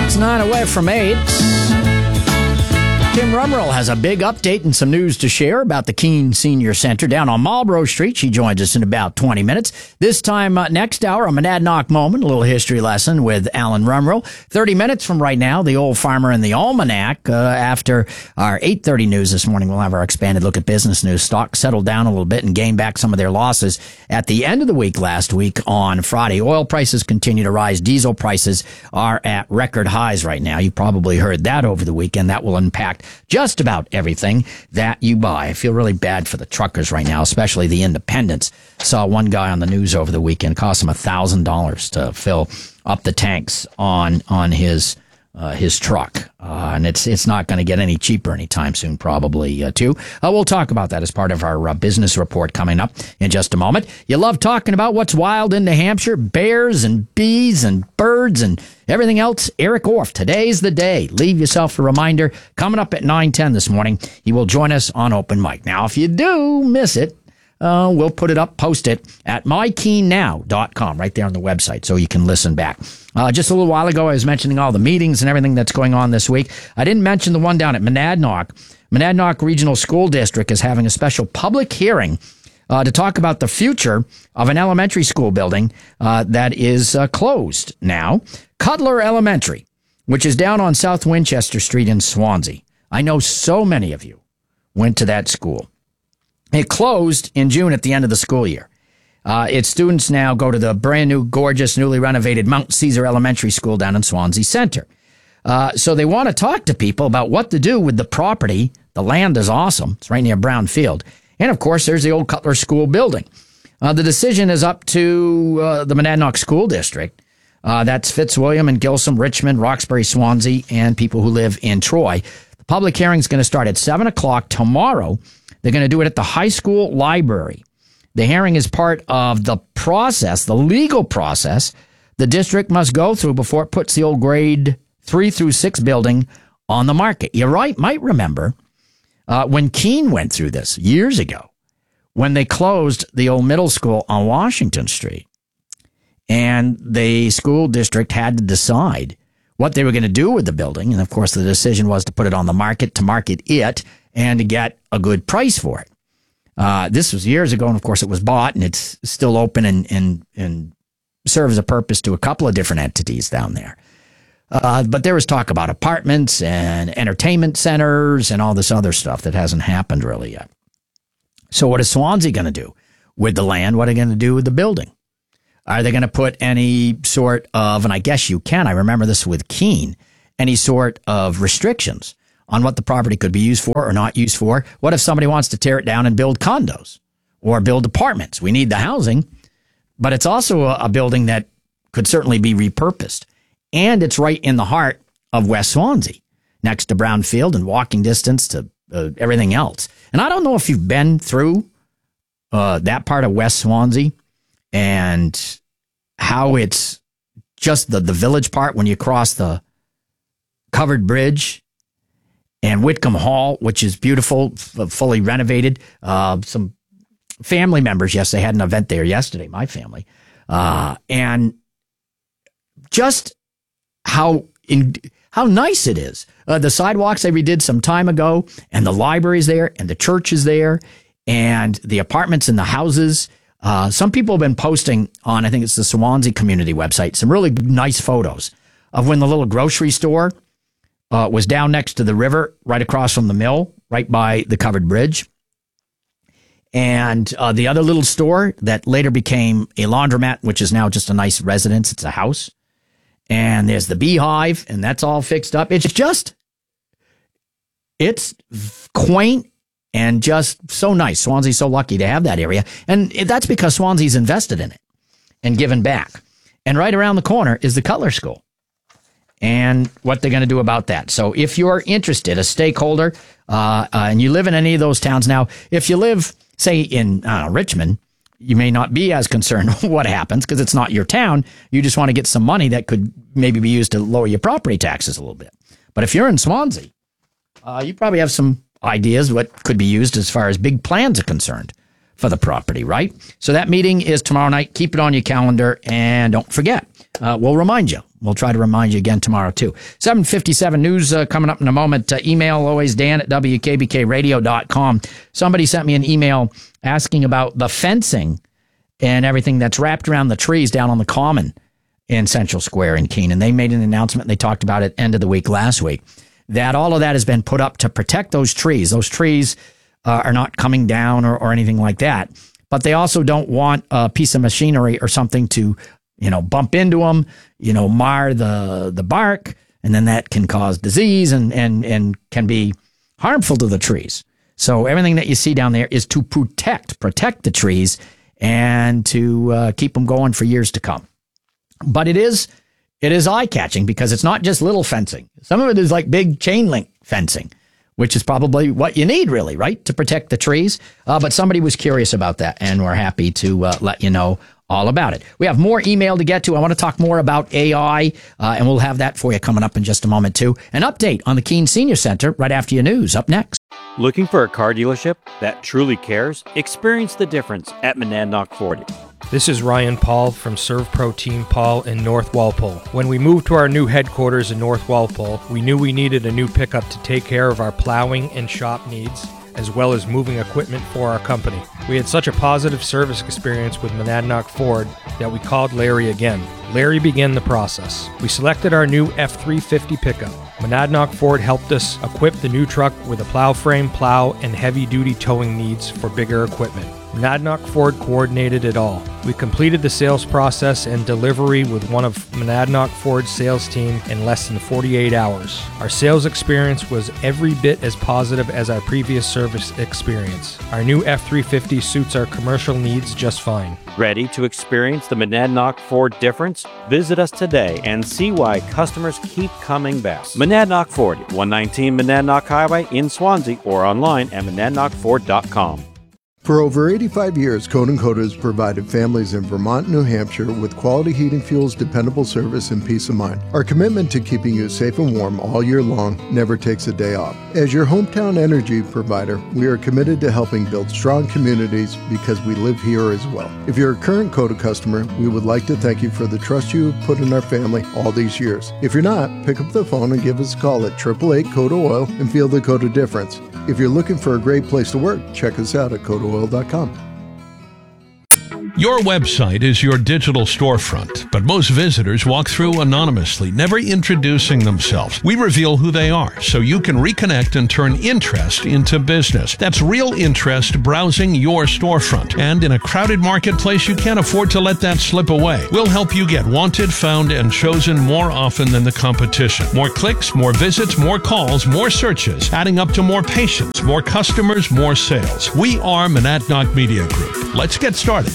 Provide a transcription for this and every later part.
It's 9 away from 8. Kim Rumrell has a big update and some news to share about the Keene Senior Center down on Marlborough Street. She joins us in about 20 minutes. This time next hour, a Monadnock Moment, a little history lesson with Alan Rumrell. 30 minutes from right now, the Old Farmer and the Almanac. After our 8:30 news this morning, we'll have our expanded look at business news. Stocks settled down a little bit and gained back some of their losses at the end of the week last week on Friday. Oil prices continue to rise. Diesel prices are at record highs right now. You probably heard that over the weekend. That will impact just about everything that you buy. I feel really bad for the truckers right now, especially the independents. Saw one guy on the news over the weekend, cost him $1,000 to fill up the tanks on his truck. And it's not going to get any cheaper anytime soon, probably, too. We'll talk about that as part of our business report coming up in just a moment. You love talking about what's wild in New Hampshire, bears and bees and birds and everything else. Eric Orff, today's the day. Leave yourself a reminder. Coming up at 9:10 this morning, he will join us on Open Mic. Now, if you do miss it, we'll put it up, post it at mykeennow.com, right there on the website, so you can listen back. Just a little while ago, I was mentioning all the meetings and everything that's going on this week. I didn't mention the one down at Monadnock. Monadnock Regional School District is having a special public hearing to talk about the future of an elementary school building that is closed now. Cutler Elementary, which is down on South Winchester Street in Swansea. I know so many of you went to that school. It closed in June at the end of the school year. Its students now go to the brand new, gorgeous, newly renovated Mount Caesar Elementary School down in Swansea Center. So they want to talk to people about what to do with the property. The land is awesome. It's right near Brown Field. And, of course, there's the old Cutler School building. The decision is up to the Monadnock School District. That's Fitzwilliam and Gilsum, Richmond, Roxbury, Swansea, and people who live in Troy. The public hearing is going to start at 7 o'clock tomorrow. They're going to do it at the high school library. The hearing is part of the process, the legal process the district must go through before it puts the old grade 3 through 6 building on the market. You might remember when Keene went through this years ago, when they closed the old middle school on Washington Street, and the school district had to decide what they were going to do with the building. And, of course, the decision was to put it on the market, to market it, and to get a good price for it. This was years ago, and of course it was bought, and it's still open and serves a purpose to a couple of different entities down there. But there was talk about apartments and entertainment centers and all this other stuff that hasn't happened really yet. So what is Swansea going to do with the land? What are they going to do with the building? Are they going to put any sort of, and I guess you can, I remember this with Keene, any sort of restrictions on what the property could be used for or not used for? What if somebody wants to tear it down and build condos or build apartments? We need the housing, but it's also a building that could certainly be repurposed. And it's right in the heart of West Swansea, next to Brownfield and walking distance to everything else. And I don't know if you've been through that part of West Swansea and how it's just the village part when you cross the covered bridge, and Whitcomb Hall, which is beautiful, fully renovated. Some family members, yes, they had an event there yesterday, my family. And just how nice it is. The sidewalks they redid some time ago, and the library's there, and the church is there, and the apartments and the houses. Some people have been posting on, I think it's the Swansea community website, some really nice photos of when the little grocery store was down next to the river, right across from the mill, right by the covered bridge. And the other little store that later became a laundromat, which is now just a nice residence. It's a house. And there's the beehive, and that's all fixed up. It's quaint and just so nice. Swansea's so lucky to have that area. And that's because Swansea's invested in it and given back. And right around the corner is the Cutler School. And what they're going to do about that. So if you're interested, a stakeholder, and you live in any of those towns now, if you live, say, in Richmond, you may not be as concerned what happens because it's not your town. You just want to get some money that could maybe be used to lower your property taxes a little bit. But if you're in Swansea, you probably have some ideas what could be used as far as big plans are concerned for the property, right? So that meeting is tomorrow night. Keep it on your calendar, and don't forget. We'll remind you. We'll try to remind you again tomorrow, too. 7:57 news coming up in a moment. Email always Dan at WKBKradio.com. Somebody sent me an email asking about the fencing and everything that's wrapped around the trees down on the Common in Central Square in Keene. And they made an announcement. They talked about it end of the week last week, that all of that has been put up to protect those trees. Those trees are not coming down or anything like that. But they also don't want a piece of machinery or something to, bump into them, mar the bark, and then that can cause disease and can be harmful to the trees. So everything that you see down there is to protect the trees and to keep them going for years to come. But it is eye-catching because it's not just little fencing. Some of it is like big chain link fencing, which is probably what you need, really, right, to protect the trees. But somebody was curious about that, and we're happy to let you know all about it. We have more email to get to. I want to talk more about AI, and we'll have that for you coming up in just a moment, too. An update on the Keene Senior Center right after your news. Up next. Looking for a car dealership that truly cares? Experience the difference at Monadnock Ford. This is Ryan Paul from ServPro Team Paul in North Walpole. When we moved to our new headquarters in North Walpole, we knew we needed a new pickup to take care of our plowing and shop needs, as well as moving equipment for our company. We had such a positive service experience with Monadnock Ford that we called Larry again. Larry began the process. We selected our new F350 pickup. Monadnock Ford helped us equip the new truck with a plow frame, plow, and heavy-duty towing needs for bigger equipment. Monadnock Ford coordinated it all. We completed the sales process and delivery with one of Monadnock Ford's sales team in less than 48 hours. Our sales experience was every bit as positive as our previous service experience. Our new F350 suits our commercial needs just fine. Ready to experience the Monadnock Ford difference? Visit us today and see why customers keep coming back. Monadnock Ford, 119 Monadnock Highway in Swansea, or online at monadnockford.com. For over 85 years, Code & Coda has provided families in Vermont and New Hampshire with quality heating fuels, dependable service, and peace of mind. Our commitment to keeping you safe and warm all year long never takes a day off. As your hometown energy provider, we are committed to helping build strong communities because we live here as well. If you're a current Coda customer, we would like to thank you for the trust you have put in our family all these years. If you're not, pick up the phone and give us a call at 888-CODA-OIL and feel the Coda difference. If you're looking for a great place to work, check us out at CodaOil.com. Your website is your digital storefront, but most visitors walk through anonymously, never introducing themselves. We reveal who they are so you can reconnect and turn interest into business. That's real interest browsing your storefront. And in a crowded marketplace, you can't afford to let that slip away. We'll help you get wanted, found, and chosen more often than the competition. More clicks, more visits, more calls, more searches, adding up to more patients, more customers, more sales. We are Monadnock Media Group. Let's get started.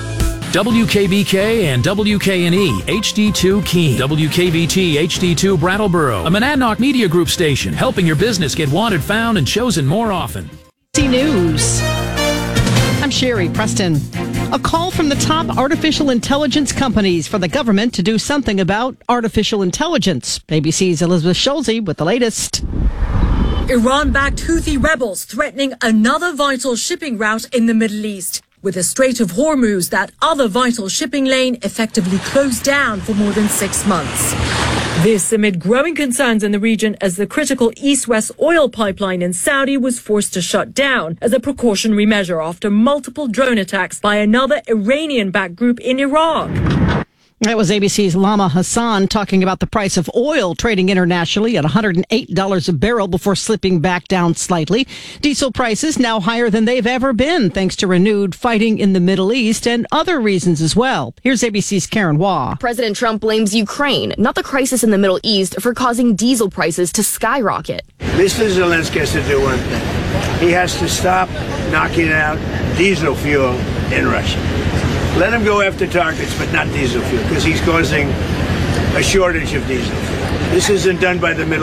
WKBK and WKNE HD2 Keene, WKBT HD2 Brattleboro, a Monadnock Media Group station, helping your business get wanted, found, and chosen more often. News. I'm Sherry Preston. A call from the top artificial intelligence companies for the government to do something about artificial intelligence. ABC's Elizabeth Schulze with the latest. Iran-backed Houthi rebels threatening another vital shipping route in the Middle East, with the Strait of Hormuz, that other vital shipping lane, effectively closed down for more than 6 months. This amid growing concerns in the region as the critical east-west oil pipeline in Saudi was forced to shut down as a precautionary measure after multiple drone attacks by another Iranian-backed group in Iraq. That was ABC's Lama Hassan talking about the price of oil trading internationally at $108 a barrel before slipping back down slightly. Diesel prices now higher than they've ever been, thanks to renewed fighting in the Middle East and other reasons as well. Here's ABC's Karen Waugh. President Trump blames Ukraine, not the crisis in the Middle East, for causing diesel prices to skyrocket. Mr. Zelensky has to do one thing. He has to stop knocking out diesel fuel in Russia. Let him go after targets, but not diesel fuel, because he's causing a shortage of diesel fuel. This isn't done by the Middle East.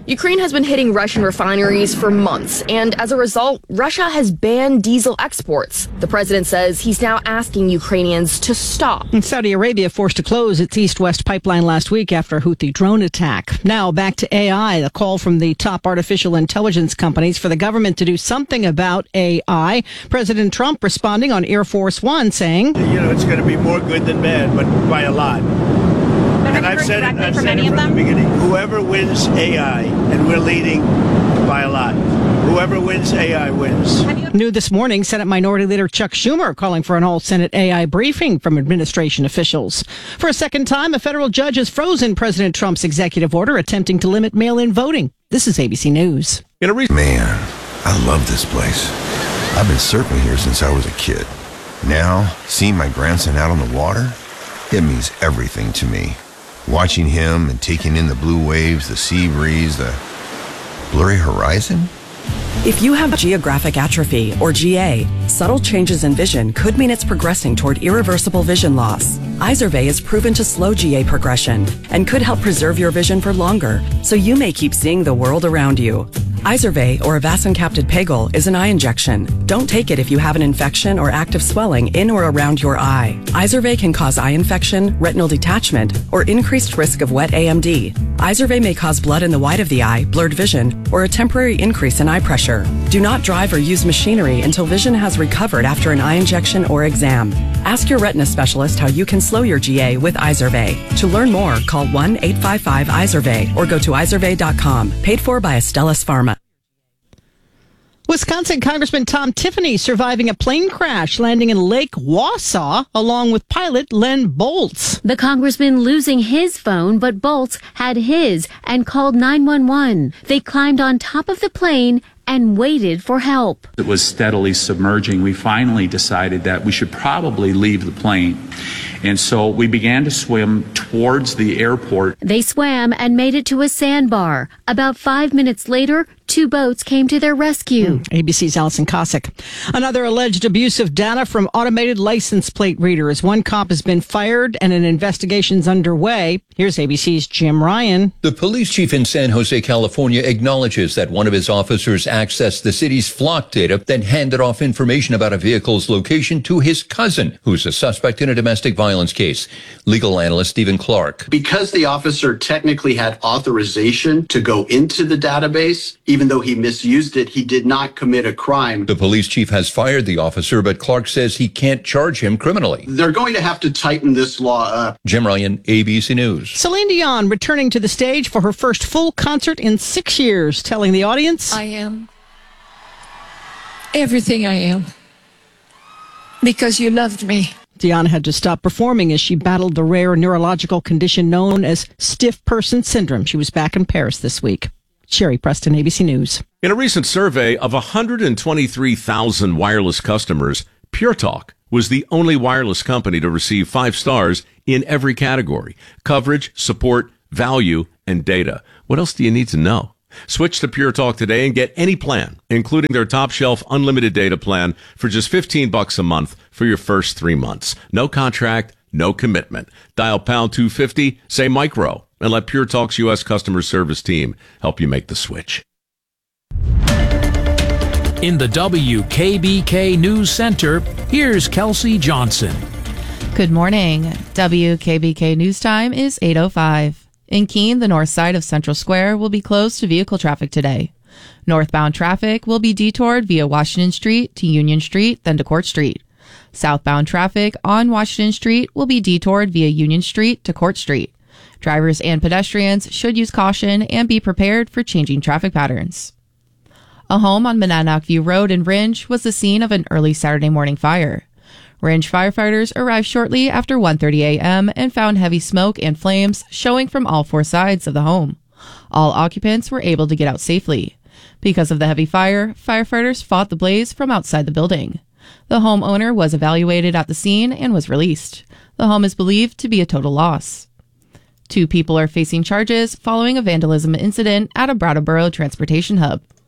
Ukraine has been hitting Russian refineries for months, and as a result, Russia has banned diesel exports. The president says he's now asking Ukrainians to stop. And Saudi Arabia forced to close its east-west pipeline last week after a Houthi drone attack. Now back to AI, a call from the top artificial intelligence companies for the government to do something about AI. President Trump responding on Air Force One saying, It's going to be more good than bad, but by a lot. And I've said it from the beginning. Whoever wins AI, and we're leading by a lot. Whoever wins AI wins. New this morning, Senate Minority Leader Chuck Schumer calling for an all-Senate AI briefing from administration officials. For a second time, a federal judge has frozen President Trump's executive order attempting to limit mail-in voting. This is ABC News. Man, I love this place. I've been surfing here since I was a kid. Now, seeing my grandson out on the water, it means everything to me. Watching him and taking in the blue waves, the sea breeze, the blurry horizon. If you have geographic atrophy, or GA, subtle changes in vision could mean it's progressing toward irreversible vision loss. Izervay is proven to slow GA progression and could help preserve your vision for longer, so you may keep seeing the world around you. Izervay, or avacincaptad pegol, is an eye injection. Don't take it if you have an infection or active swelling in or around your eye. Izervay can cause eye infection, retinal detachment, or increased risk of wet AMD. Izervay may cause blood in the white of the eye, blurred vision, or a temporary increase in eye pressure. Do not drive or use machinery until vision has recovered after an eye injection or exam. Ask your retina specialist how you can slow your GA with Izervay. To learn more, call 1-855-IZERVAY or go to izervay.com. Paid for by Astellas Pharma. Wisconsin Congressman Tom Tiffany surviving a plane crash landing in Lake Wausau along with pilot Len Boltz. The congressman losing his phone, but Boltz had his and called 911. They climbed on top of the plane and waited for help. It was steadily submerging. We finally decided that we should probably leave the plane. And so we began to swim towards the airport. They swam and made it to a sandbar. About 5 minutes later, 2 boats came to their rescue. ABC's Allison Cossack. Another alleged abuse of data from automated license plate readers. One cop has been fired and an investigation's underway. Here's ABC's Jim Ryan. The police chief in San Jose, California, acknowledges that one of his officers accessed the city's flock data, then handed off information about a vehicle's location to his cousin, who's a suspect in a domestic violence case. Legal analyst Stephen Clark. Because the officer technically had authorization to go into the database, even though he misused it, he did not commit a crime. The police chief has fired the officer, but Clark says he can't charge him criminally. They're going to have to tighten this law up. Jim Ryan, ABC News. Celine Dion returning to the stage for her first full concert in 6 years, telling the audience, I am everything I am because you loved me. Dion had to stop performing as she battled the rare neurological condition known as stiff person syndrome. She was back in Paris this week. Sherry Preston, ABC News. In a recent survey of 123,000 wireless customers, Pure Talk was the only wireless company to receive 5 stars in every category: coverage, support, value, and data. What else do you need to know? Switch to Pure Talk today and get any plan, including their top shelf unlimited data plan, for just $15 a month for your first 3 months. No contract, no commitment. Dial pound 250, say micro, and let Pure Talk's U.S. customer service team help you make the switch. In the WKBK News Center, here's Kelsey Johnson. Good morning. WKBK News Time is 8:05. In Keene, the north side of Central Square will be closed to vehicle traffic today. Northbound traffic will be detoured via Washington Street to Union Street, then to Court Street. Southbound traffic on Washington Street will be detoured via Union Street to Court Street. Drivers and pedestrians should use caution and be prepared for changing traffic patterns. A home on Monadnock View Road in Rindge was the scene of an early Saturday morning fire. Rindge firefighters arrived shortly after 1:30 a.m. and found heavy smoke and flames showing from all 4 sides of the home. All occupants were able to get out safely. Because of the heavy fire, firefighters fought the blaze from outside the building. The homeowner was evaluated at the scene and was released. The home is believed to be a total loss. 2 people are facing charges following a vandalism incident at a Brattleboro transportation hub.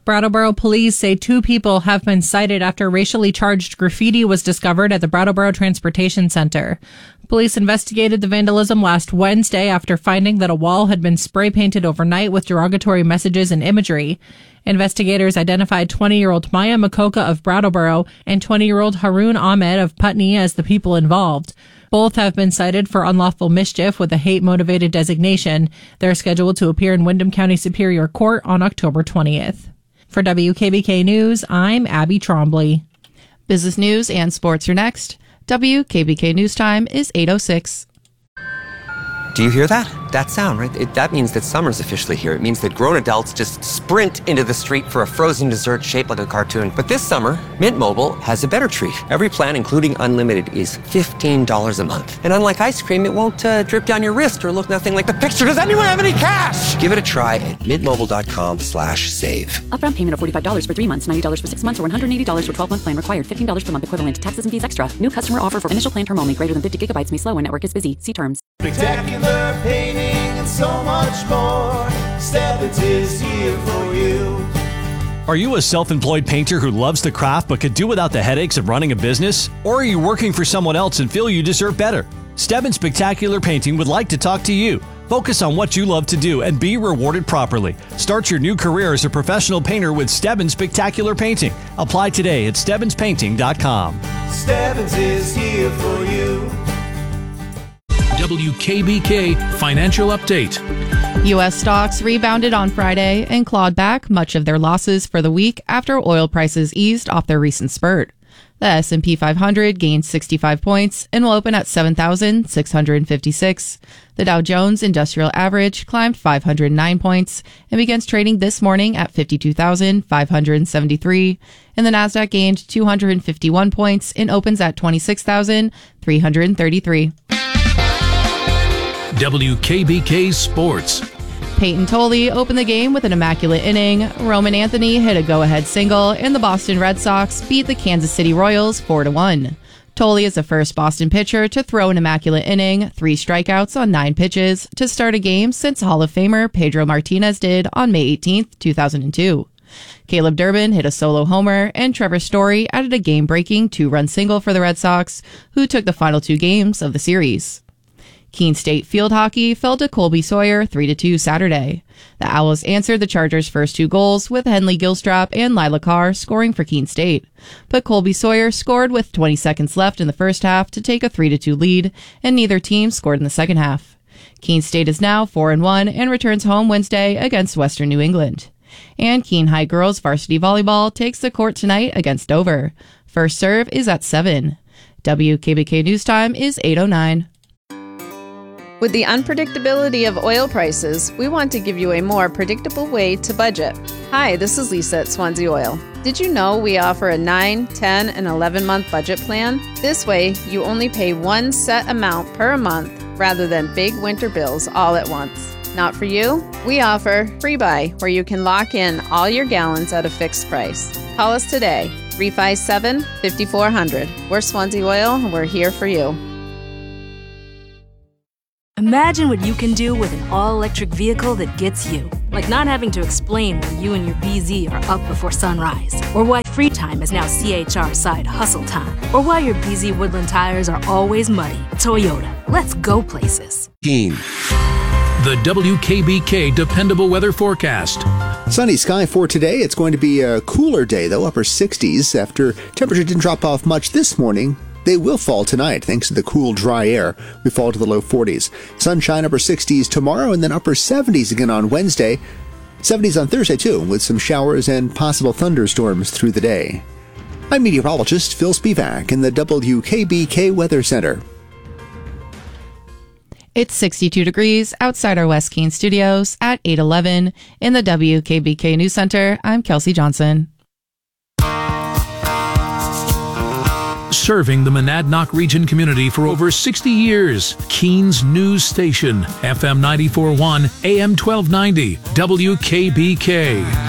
Brattleboro police say 2 people have been cited after racially charged graffiti was discovered at the Brattleboro Transportation Center. Police investigated the vandalism last Wednesday after finding that a wall had been spray painted overnight with derogatory messages and imagery. Investigators identified 20-year-old Maya Makoka of Brattleboro and 20-year-old Haroon Ahmed of Putney as the people involved. Both have been cited for unlawful mischief with a hate-motivated designation. They're scheduled to appear in Windham County Superior Court on October 20th. For WKBK News, I'm Abby Trombley. Business news and sports are next. WKBK News Time is 8:06. Do you hear that? That sound, right? That means that summer's officially here. It means that grown adults just sprint into the street for a frozen dessert shaped like a cartoon. But this summer, Mint Mobile has a better treat. Every plan, including unlimited, is $15 a month. And unlike ice cream, it won't drip down your wrist or look nothing like the picture. Does anyone have any cash? Give it a try at mintmobile.com/save. Upfront payment of $45 for 3 months, $90 for 6 months, or $180 for 12-month plan required. $15 per month equivalent. Taxes and fees extra. New customer offer for initial plan term only. Greater than 50 gigabytes may slow when network is busy. See terms. Spectacular painting and so much more. Stebbins is here for you. Are you a self-employed painter who loves the craft but could do without the headaches of running a business? Or are you working for someone else and feel you deserve better? Stebbins Spectacular Painting would like to talk to you. Focus on what you love to do and be rewarded properly. Start your new career as a professional painter with Stebbins Spectacular Painting. Apply today at StebbinsPainting.com. Stebbins is here for you. WKBK Financial Update. U.S. stocks rebounded on Friday and clawed back much of their losses for the week after oil prices eased off their recent spurt. The S&P 500 gained 65 points and will open at 7,656. The Dow Jones Industrial Average climbed 509 points and begins trading this morning at 52,573. And the Nasdaq gained 251 points and opens at 26,333. WKBK Sports. Peyton Tolley opened the game with an immaculate inning. Roman Anthony hit a go-ahead single, and the Boston Red Sox beat the Kansas City Royals 4-1. Tolley is the first Boston pitcher to throw an immaculate inning, 3 strikeouts on 9 pitches, to start a game since Hall of Famer Pedro Martinez did on May 18, 2002. Caleb Durbin hit a solo homer, and Trevor Story added a game-breaking 2-run single for the Red Sox, who took the final 2 games of the series. Keene State field hockey fell to Colby Sawyer 3-2 Saturday. The Owls answered the Chargers' first 2 goals with Henley Gilstrap and Lila Carr scoring for Keene State. But Colby Sawyer scored with 20 seconds left in the first half to take a 3-2 lead, and neither team scored in the second half. Keene State is now 4-1 and returns home Wednesday against Western New England. And Keene High Girls Varsity Volleyball takes the court tonight against Dover. First serve is at 7. WKBK News Time is 8:09. With the unpredictability of oil prices, we want to give you a more predictable way to budget. Hi, this is Lisa at Swansea Oil. Did you know we offer a 9, 10, and 11-month budget plan? This way, you only pay one set amount per month rather than big winter bills all at once. Not for you? We offer Free Buy, where you can lock in all your gallons at a fixed price. Call us today, 357-5400. We're Swansea Oil, and we're here for you. Imagine what you can do with an all-electric vehicle that gets you. Like not having to explain why you and your BZ are up before sunrise, or why free time is now CHR side hustle time, or why your BZ Woodland tires are always muddy. Toyota, let's go places. The WKBK Dependable Weather Forecast. Sunny sky for today. It's going to be a cooler day, though, upper 60s. After temperature didn't drop off much this morning, they will fall tonight thanks to the cool, dry air. We fall to the low 40s. Sunshine, upper 60s tomorrow, and then upper 70s again on Wednesday. 70s on Thursday, too, with some showers and possible thunderstorms through the day. I'm meteorologist Phil Spivak in the WKBK Weather Center. It's 62 degrees outside our West Keene studios at 8:11. In the WKBK News Center, I'm Kelsey Johnson. Serving the Monadnock region community for over 60 years. Keene's News Station, FM 94.1, AM 1290, WKBK.